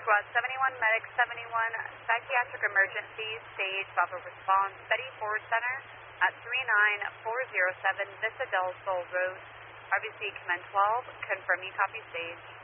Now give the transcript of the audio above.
Squad 71, Medic 71, psychiatric emergency, stage, Bravo response, Betty Forward Center at 39407 Vista del Sol Road, RBC Command 12, confirm you copy stage.